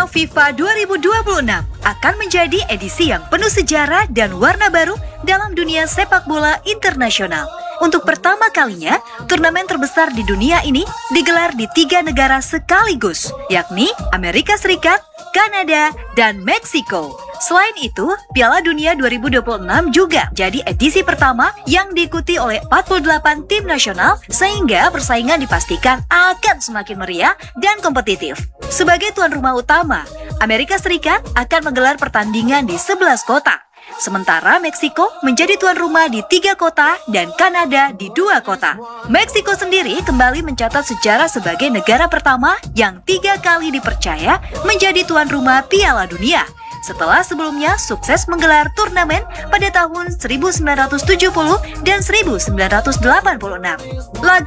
Piala FIFA 2026 akan menjadi edisi yang penuh sejarah dan warna baru dalam dunia sepak bola internasional. Untuk pertama kalinya, turnamen terbesar di dunia ini digelar di 3 negara sekaligus, yakni Amerika Serikat, Kanada, dan Meksiko. Selain itu, Piala Dunia 2026 juga jadi edisi pertama yang diikuti oleh 48 tim nasional, sehingga persaingan dipastikan akan semakin meriah dan kompetitif. Sebagai tuan rumah utama, Amerika Serikat akan menggelar pertandingan di 11 kota. Sementara Meksiko menjadi tuan rumah di 3 kota dan Kanada di 2 kota. Meksiko sendiri kembali mencatat sejarah sebagai negara pertama yang 3 kali dipercaya menjadi tuan rumah Piala Dunia, setelah sebelumnya sukses menggelar turnamen pada tahun 1970 dan 1986.